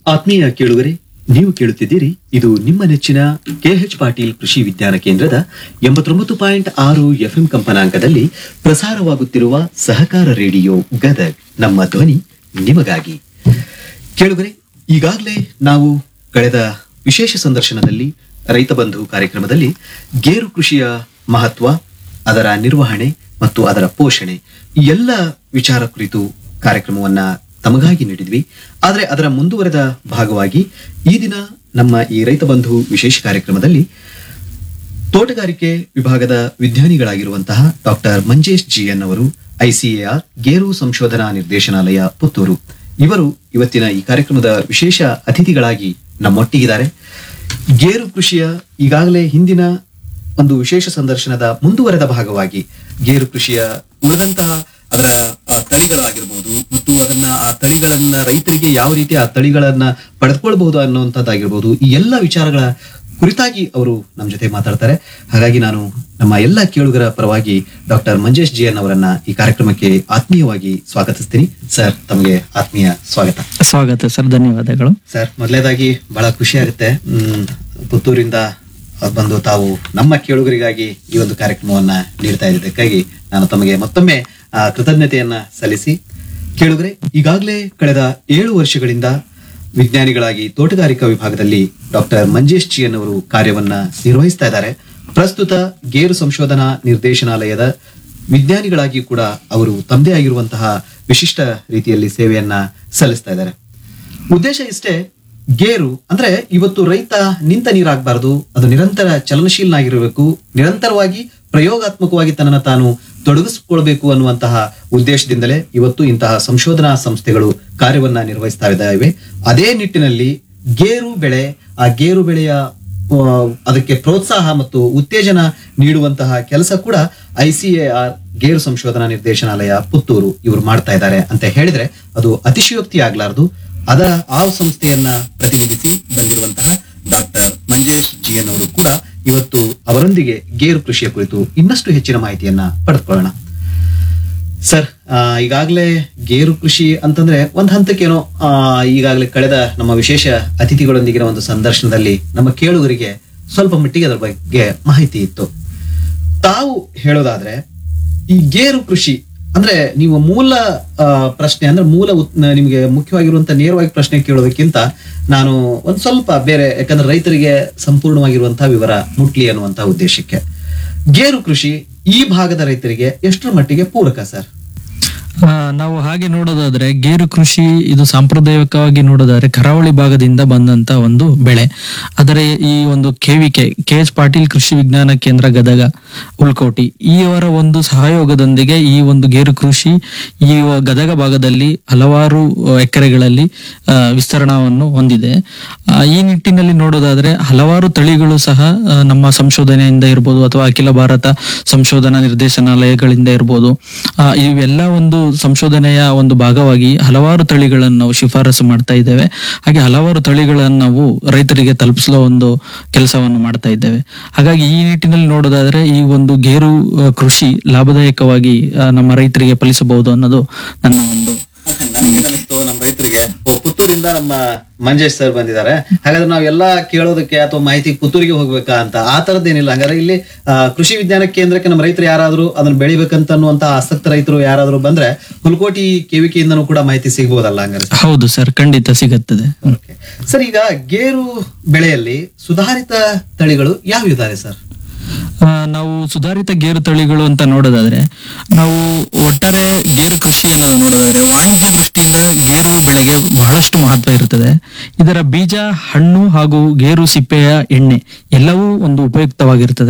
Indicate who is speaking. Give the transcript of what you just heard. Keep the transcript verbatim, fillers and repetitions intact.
Speaker 1: ಆತ್ಮೀಯ ಕೇಳುಗರೆ, ನೀವು ಕೇಳುತ್ತಿದ್ದೀರಿ ಇದು ನಿಮ್ಮ ನೆಚ್ಚಿನ ಕೆಎಚ್ ಪಾಟೀಲ್ ಕೃಷಿ ವಿಜ್ಞಾನ ಕೇಂದ್ರದ ಎಂಬತ್ತೊಂಬತ್ತು ಪಾಯಿಂಟ್ ಆರು ಎಫ್ಎಂ ಕಂಪನಾಂಕದಲ್ಲಿ ಪ್ರಸಾರವಾಗುತ್ತಿರುವ ಸಹಕಾರ ರೇಡಿಯೋ ಗದಗ್. ನಮ್ಮ ಧ್ವನಿ ನಿಮಗಾಗಿ. ಕೇಳುಗರೆ, ಈಗಾಗಲೇ ನಾವು ಕಳೆದ ವಿಶೇಷ ಸಂದರ್ಶನದಲ್ಲಿ ರೈತ ಬಂಧು ಕಾರ್ಯಕ್ರಮದಲ್ಲಿ ಗೇರು ಕೃಷಿಯ ಮಹತ್ವ, ಅದರ ನಿರ್ವಹಣೆ ಮತ್ತು ಅದರ ಪೋಷಣೆ ಈ ಎಲ್ಲ ವಿಚಾರ ಕುರಿತು ಕಾರ್ಯಕ್ರಮವನ್ನ ತಮಗಾಗಿ ನೀಡಿದ್ವಿ. ಆದರೆ ಅದರ ಮುಂದುವರೆದ ಭಾಗವಾಗಿ ಈ ದಿನ ನಮ್ಮ ಈ ರೈತ ಬಂಧು ವಿಶೇಷ ಕಾರ್ಯಕ್ರಮದಲ್ಲಿ ತೋಟಗಾರಿಕೆ ವಿಭಾಗದ ವಿಜ್ಞಾನಿಗಳಾಗಿರುವಂತಹ ಡಾಕ್ಟರ್ ಮಂಜೇಶ್ ಜಿ ಎನ್ ಅವರು, ಐಸಿಎಆರ್ ಗೇರು ಸಂಶೋಧನಾ ನಿರ್ದೇಶನಾಲಯ ಪುತ್ತೂರು, ಇವರು ಇವತ್ತಿನ ಈ ಕಾರ್ಯಕ್ರಮದ ವಿಶೇಷ ಅತಿಥಿಗಳಾಗಿ ನಮ್ಮೊಟ್ಟಿಗಿದ್ದಾರೆ. ಗೇರು ಕೃಷಿಯ ಈಗಾಗಲೇ ಹಿಂದಿನ ಒಂದು ವಿಶೇಷ ಸಂದರ್ಶನದ ಮುಂದುವರೆದ ಭಾಗವಾಗಿ ಗೇರು ಕೃಷಿಯ ಉಳಿದಂತಹ ಅದರ ತಳಿಗಳಾಗಿರ್ಬೋದು ಮತ್ತು ಅದನ್ನ ಆ ತಳಿಗಳನ್ನ ರೈತರಿಗೆ ಯಾವ ರೀತಿ ಆ ತಳಿಗಳನ್ನ ಪಡೆದುಕೊಳ್ಬಹುದು ಅನ್ನುವಂಥದ್ದಾಗಿರ್ಬೋದು, ಈ ಎಲ್ಲ ವಿಚಾರಗಳ ಕುರಿತಾಗಿ ಅವರು ನಮ್ಮ ಜೊತೆ ಮಾತಾಡ್ತಾರೆ. ಹಾಗಾಗಿ ನಾನು ನಮ್ಮ ಎಲ್ಲ ಕೇಳುಗರ ಪರವಾಗಿ ಡಾಕ್ಟರ್ ಮಂಜೇಶ್ ಜಿ ಎನ್ ಅವರನ್ನ ಈ ಕಾರ್ಯಕ್ರಮಕ್ಕೆ ಆತ್ಮೀಯವಾಗಿ ಸ್ವಾಗತಿಸ್ತೀನಿ. ಸರ್, ತಮಗೆ ಆತ್ಮೀಯ ಸ್ವಾಗತ.
Speaker 2: ಸ್ವಾಗತ ಸರ್, ಧನ್ಯವಾದಗಳು
Speaker 1: ಸರ್. ಮೊದಲನೇದಾಗಿ ಬಹಳ ಖುಷಿ ಆಗುತ್ತೆ, ಹ್ಮ್ ಪುತ್ತೂರಿಂದ ಬಂದು ತಾವು ನಮ್ಮ ಕೇಳುಗರಿಗಾಗಿ ಈ ಒಂದು ಕಾರ್ಯಕ್ರಮವನ್ನ ನೀಡ್ತಾ ಇದ್ದಕ್ಕಾಗಿ ನಾನು ತಮಗೆ ಮತ್ತೊಮ್ಮೆ ಆ ಕೃತಜ್ಞತೆಯನ್ನ ಸಲ್ಲಿಸಿ, ಕೇಳುಗರೆ, ಈಗಾಗಲೇ ಕಳೆದ ಏಳು ವರ್ಷಗಳಿಂದ ವಿಜ್ಞಾನಿಗಳಾಗಿ ತೋಟಗಾರಿಕಾ ವಿಭಾಗದಲ್ಲಿ ಡಾಕ್ಟರ್ ಮಂಜೇಶ್ ಜಿ ಎನ್ ಅವರು ಕಾರ್ಯವನ್ನ ನಿರ್ವಹಿಸ್ತಾ ಇದ್ದಾರೆ. ಪ್ರಸ್ತುತ ಗೇರು ಸಂಶೋಧನಾ ನಿರ್ದೇಶನಾಲಯದ ವಿಜ್ಞಾನಿಗಳಾಗಿ ಕೂಡ ಅವರು ತಮ್ಮದೇ ಆಗಿರುವಂತಹ ವಿಶಿಷ್ಟ ರೀತಿಯಲ್ಲಿ ಸೇವೆಯನ್ನ ಸಲ್ಲಿಸ್ತಾ ಇದ್ದಾರೆ. ಉದ್ದೇಶ ಇಷ್ಟೇ, ಗೇರು ಅಂದ್ರೆ ಇವತ್ತು ರೈತ ನಿಂತ ನೀರಾಗಬಾರದು, ಅದು ನಿರಂತರ ಚಲನಶೀಲನಾಗಿರಬೇಕು, ನಿರಂತರವಾಗಿ ಪ್ರಯೋಗಾತ್ಮಕವಾಗಿ ತನ್ನನ್ನು ತಾನು ತೊಡಗಿಸಿಕೊಳ್ಬೇಕು ಅನ್ನುವಂತಹ ಉದ್ದೇಶದಿಂದಲೇ ಇವತ್ತು ಇಂತಹ ಸಂಶೋಧನಾ ಸಂಸ್ಥೆಗಳು ಕಾರ್ಯವನ್ನ ನಿರ್ವಹಿಸ್ತಾ ಇದ್ದಾವೆ. ಅದೇ ನಿಟ್ಟಿನಲ್ಲಿ ಗೇರು ಬೆಳೆ, ಆ ಗೇರು ಬೆಳೆಯ ಅದಕ್ಕೆ ಪ್ರೋತ್ಸಾಹ ಮತ್ತು ಉತ್ತೇಜನ ನೀಡುವಂತಹ ಕೆಲಸ ಕೂಡ ಐಸಿಎಆರ್ ಗೇರು ಸಂಶೋಧನಾ ನಿರ್ದೇಶನಾಲಯ ಪುತ್ತೂರು ಇವರು ಮಾಡ್ತಾ ಇದ್ದಾರೆ ಅಂತ ಹೇಳಿದ್ರೆ ಅದು ಅತಿಶಯೋಕ್ತಿ ಆಗ್ಲಾರ್ದು. ಅದರ ಆ ಸಂಸ್ಥೆಯನ್ನ ಪ್ರತಿನಿಧಿಸಿ ಬಂದಿರುವಂತಹ ಡಾಕ್ಟರ್ ಮಂಜೇಶ್ ಜಿ ಎನ್ ಅವರು ಕೂಡ ಇವತ್ತು ಅವರೊಂದಿಗೆ ಗೇರು ಕೃಷಿಯ ಕುರಿತು ಇನ್ನಷ್ಟು ಹೆಚ್ಚಿನ ಮಾಹಿತಿಯನ್ನ ಪಡೆದುಕೊಳ್ಳೋಣ. ಸರ್, ಈಗಾಗಲೇ ಗೇರು ಕೃಷಿ ಅಂತಂದ್ರೆ ಒಂದ್ ಹಂತಕ್ಕೇನೋ ಆ ಈಗಾಗಲೇ ಕಳೆದ ನಮ್ಮ ವಿಶೇಷ ಅತಿಥಿಗಳೊಂದಿಗಿನ ಒಂದು ಸಂದರ್ಶನದಲ್ಲಿ ನಮ್ಮ ಕೇಳುಗರಿಗೆ ಸ್ವಲ್ಪ ಮಟ್ಟಿಗೆ ಅದರ ಬಗ್ಗೆ ಮಾಹಿತಿ ಇತ್ತು. ತಾವು ಹೇಳೋದಾದ್ರೆ ಈ ಗೇರು ಕೃಷಿ ಅಂದ್ರೆ ನೀವು ಮೂಲ ಪ್ರಶ್ನೆ ಅಂದ್ರೆ ಮೂಲ ನಿಮಗೆ ಮುಖ್ಯವಾಗಿರುವಂತ ನೇರವಾಗಿ ಪ್ರಶ್ನೆ ಕೇಳೋದಕ್ಕಿಂತ ನಾನು ಒಂದ್ ಸ್ವಲ್ಪ ಬೇರೆ, ಯಾಕಂದ್ರೆ ರೈತರಿಗೆ ಸಂಪೂರ್ಣವಾಗಿರುವಂತಹ ವಿವರ ಮುಟ್ಲಿ ಅನ್ನುವಂತಹ ಉದ್ದೇಶಕ್ಕೆ, ಗೇರು ಕೃಷಿ ಈ ಭಾಗದ ರೈತರಿಗೆ ಎಷ್ಟರ ಮಟ್ಟಿಗೆ ಪೂರಕ ಸರ್?
Speaker 2: ನಾವು ಹಾಗೆ ನೋಡೋದಾದ್ರೆ ಗೇರು ಕೃಷಿ ಇದು ಸಾಂಪ್ರದಾಯಿಕವಾಗಿ ನೋಡೋದಾದ್ರೆ ಕರಾವಳಿ ಭಾಗದಿಂದ ಬಂದಂತ ಒಂದು ಬೆಳೆ. ಆದರೆ ಈ ಒಂದು ಕೆವಿಕೆ ಕೆ ಎಚ್ ಪಾಟೀಲ್ ಕೃಷಿ ವಿಜ್ಞಾನ ಕೇಂದ್ರ ಗದಗ ಉಳ್ಕೋಟಿ ಇವರ ಒಂದು ಸಹಯೋಗದೊಂದಿಗೆ ಈ ಒಂದು ಗೇರು ಕೃಷಿ ಈ ಗದಗ ಭಾಗದಲ್ಲಿ ಹಲವಾರು ಎಕರೆಗಳಲ್ಲಿ ವಿಸ್ತರಣವನ್ನು ಹೊಂದಿದೆ. ಈ ನಿಟ್ಟಿನಲ್ಲಿ ನೋಡೋದಾದ್ರೆ ಹಲವಾರು ತಳಿಗಳು ಸಹ ನಮ್ಮ ಸಂಶೋಧನೆಯಿಂದ ಇರ್ಬೋದು ಅಥವಾ ಅಖಿಲ ಭಾರತ ಸಂಶೋಧನಾ ನಿರ್ದೇಶನಾಲಯಗಳಿಂದ ಇರ್ಬೋದು, ಇವೆಲ್ಲ ಒಂದು ಸಂಶೋಧನೆಯ ಒಂದು ಭಾಗವಾಗಿ ಹಲವಾರು ತಳಿಗಳನ್ನು ನಾವು ಶಿಫಾರಸು ಮಾಡ್ತಾ ಇದ್ದೇವೆ. ಹಾಗೆ ಹಲವಾರು ತಳಿಗಳನ್ನು ನಾವು ರೈತರಿಗೆ ತಲುಪಿಸುವ ಒಂದು ಕೆಲಸವನ್ನು ಮಾಡ್ತಾ ಇದ್ದೇವೆ. ಹಾಗಾಗಿ ಈ ನಿಟ್ಟಿನಲ್ಲಿ ನೋಡೋದಾದ್ರೆ ಈ ಒಂದು ಗೇರು ಕೃಷಿ ಲಾಭದಾಯಕವಾಗಿ ನಮ್ಮ ರೈತರಿಗೆ ಫಲಿಸಬಹುದು ಅನ್ನೋದು ನನ್ನ ಒಂದು
Speaker 1: ನಮ್ಮ ರೈತರಿಗೆ. ಪುತ್ತೂರಿಂದ ನಮ್ಮ ಮಂಜೇಶ್ ಸರ್ ಬಂದಿದ್ದಾರೆ. ಹಾಗಾದ್ರೆ ನಾವೆಲ್ಲಾ ಕೇಳೋದಕ್ಕೆ ಅಥವಾ ಮಾಹಿತಿ ಪುತ್ತೂರಿಗೆ ಹೋಗ್ಬೇಕಾ ಅಂತ ಆ ತರದ್ದೇನಿಲ್ಲ. ಹಾಗಾದ್ರೆ ಇಲ್ಲಿ ಕೃಷಿ ವಿಜ್ಞಾನ ಕೇಂದ್ರಕ್ಕೆ ನಮ್ಮ ರೈತರು ಯಾರಾದ್ರೂ ಅದನ್ನ ಬೆಳಿಬೇಕಂತ ಅನ್ನುವಂತ ಆಸಕ್ತ ರೈತರು ಯಾರಾದ್ರೂ ಬಂದ್ರೆ ಹುಲ್ಕೋಟಿ ಕೆವಿಕೆಯಿಂದನೂ ಕೂಡ ಮಾಹಿತಿ ಸಿಗಬಹುದಲ್ಲ? ಹಂಗಾರೆ
Speaker 2: ಹೌದು ಸರ್, ಖಂಡಿತ ಸಿಗುತ್ತದೆ.
Speaker 1: ಸರ್, ಈಗ ಗೇರು ಬೆಳೆಯಲ್ಲಿ ಸುಧಾರಿತ ತಳಿಗಳು ಯಾವ ಇದ್ದಾರೆ ಸರ್?
Speaker 2: ನಾವು ಸುಧಾರಿತ ಗೇರು ತಳಿಗಳು ಅಂತ ನೋಡೋದಾದ್ರೆ ನಾವು ಒಟ್ಟಾರೆ ಗೇರು ಕೃಷಿಯನ್ನು ನೋಡೋದಾದ್ರೆ ವಾಣಿಜ್ಯ ದೃಷ್ಟಿಯಿಂದ ಗೇರು ಬೆಳೆಗೆ ಬಹಳಷ್ಟು ಮಹತ್ವ ಇರುತ್ತದೆ. ಇದರ ಬೀಜ, ಹಣ್ಣು ಹಾಗೂ ಗೇರು ಸಿಪ್ಪೆಯ ಎಣ್ಣೆ ಎಲ್ಲವೂ ಒಂದು ಉಪಯುಕ್ತವಾಗಿರ್ತದೆ.